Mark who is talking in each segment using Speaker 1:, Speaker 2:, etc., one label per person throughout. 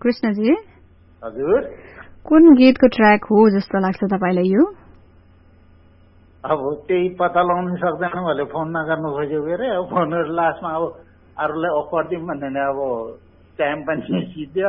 Speaker 1: कृष्णजी
Speaker 2: हजुर
Speaker 1: कुन गीतको ट्र्याक हो जस्तो लाग्छ तपाईलाई यो
Speaker 2: अब त्यही पत्ता लगाउन सक्दैन मैले फोन नगर्नु खोजेको अरे अब फोनहरु लास्टमा अब अरूलाई अफर दिउँ भन्ने अब टाइम पनि सिद्धियो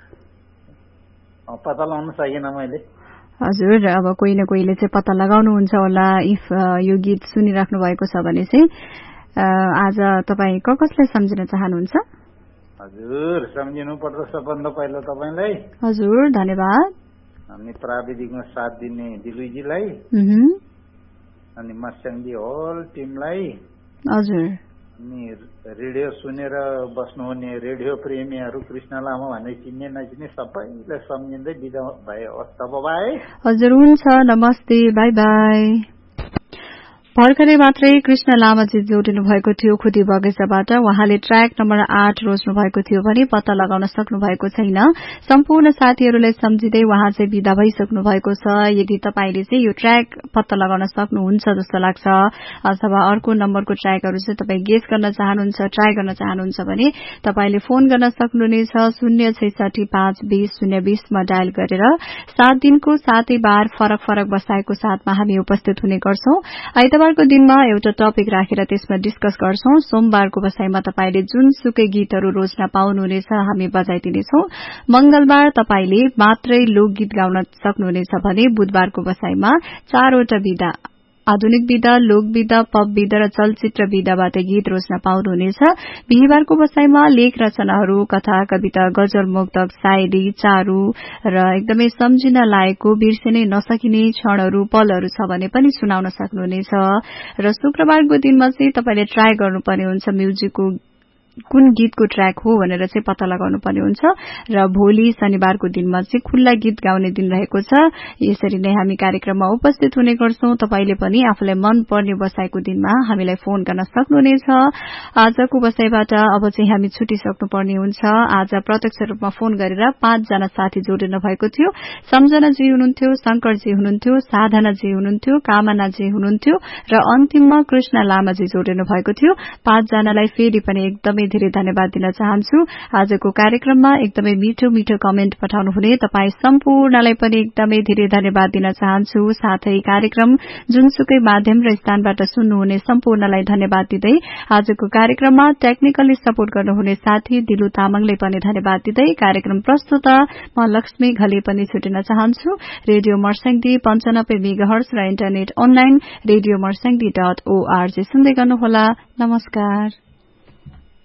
Speaker 2: अब पत्ता लगाउन सकिन मैले
Speaker 1: हजुर अब कोही न कोहीले चाहिँ पत्ता लगाउनुहुन्छ होला इफ यो गीत सुनिराख्नु भएको छ भने चाहिँ आज तपाई कसलाई सम्झिन चाहनुहुन्छ
Speaker 2: हजुर सम्झिनु पर्छ सबभन्दा पहिला तपाईलाई
Speaker 1: हजुर धन्यवाद
Speaker 2: अनि प्राविधिकमा साथ दिने दिलुजीलाई अनि मस्याङदी होल टिमलाई
Speaker 1: हजुर
Speaker 2: अनि रेडियो सुनेर बस्नुहुने रेडियो प्रेमीहरू कृष्ण लामा भन्ने चिन्ने नचिन्ने सबैलाई सम्झिँदै बिदा भए तब बाई
Speaker 1: हजुर हुन्छ नमस्ते बाई बाई भर्खरै मात्रै कृष्ण लामाजी जोडिनु भएको थियो खुदी बगैंचाबाट उहाँले ट्र्याक नम्बर 8 रोज्नु भएको थियो भने पत्ता लगाउन सक्नु भएको छैन सम्पूर्ण साथीहरूलाई सम्झिँदै उहाँ चाहिँ बिदा भइसक्नु भएको छ यदि तपाईले चाहिँ यो ट्र्याक पत्ता लगाउन सक्नुहुन्छ जस्तो लाग्छ अथवा अर्को नम्बरको ट्र्याकहरू चाहिँ तपाई गेस गर्न चाहनुहुन्छ ट्राई गर्न चाहनुहुन्छ भने तपाईले फोन गर्न सक्नुहुनेछ 066520 मा डायल गरेर 7 दिनको 7 बार फरक फरक बसाएको साथमा हामी उपस्थित हुने गर्छौं आइतबारको दिनमा एउटा टपिक राखेर त्यसमा डिस्कस गर्छौं सोमबारको बसाईमा तपाईले जुनसुकै गीतहरू रोज्न पाउनुहुनेछ हामी बजाइदिनेछौं मंगलबार तपाईले मात्रै लोकगीत गाउन सक्नुहुनेछ भने बुधबारको बसाईमा 4 वटा विधा आधुनिक विधा लोक विधा पप विधा र चलचित्र विधाबाट गीत रोज्न पाउनुहुनेछ बिहीबारको बसाईमा लेख रचनाहरू कथा कविता गजल मुक्तक शायरी चारू र एकदमै सम्झिन लायकको बिर्सिनै नसकिने क्षणहरू पलहरू छ भने पनि सुनाउन सक्नुहुनेछ र शुक्रबारको दिनमा चाहिँ तपाईले ट्राई गर्नुपर्ने हुन्छ म्युजिकको कुन गीतको ट्र्याक हो भनेर चाहिँ पत्ता लगाउनु पर्ने हुन्छ र भोलि शनिबारको दिनमा चाहिँ खुल्ला गीत गाउने दिन रहेको छ यसरी नै हामी कार्यक्रममा उपस्थित हुने गर्छौं तपाईले पनि आफूलाई मन पर्ने बसाईको दिनमा हामीलाई फोन गर्न सक्नुहुनेछ आजको बसाईबाट अब चाहिँ हामी छुटिसक्नु पर्ने हुन्छ आज प्रत्यक्ष रूपमा फोन गरेर 5 जना साथी जोडिनु भएको थियो सम्झना जी हुनुहुन्थ्यो शंकर जी हुनुहुन्थ्यो साधना जी हुनुहुन्थ्यो कामना जी हुनुहुन्थ्यो र अन्तिममा कृष्ण लामाजी जोडिनु भएको थियो 5 जनालाई फेरि पनि एकदमै धेरै धन्यवाद दिन चाहन्छु आजको कार्यक्रममा एकदमै मिठो मिठो कमेन्ट पठाउनु हुने तपाई सम्पूर्णलाई पनि एकदमै धेरै धन्यवाद दिन चाहन्छु साथै कार्यक्रम जुनसुकै माध्यम र स्थानबाट सुन्नुहुने सम्पूर्णलाई धन्यवाद दिँदै आजको कार्यक्रममा टेक्निकली सपोर्ट गर्नुहुने साथी दिलु तामाङले पनि धन्यवाद दिँदै कार्यक्रम प्रस्तुता म लक्ष्मी घले पनि छुटिन चाहन्छु रेडियो मर्स्याङदी 95 मेगाहर्ज र इन्टरनेट अनलाइन रेडियो मर्स्याङदी.org सुन्दै गर्नुहोला नमस्कार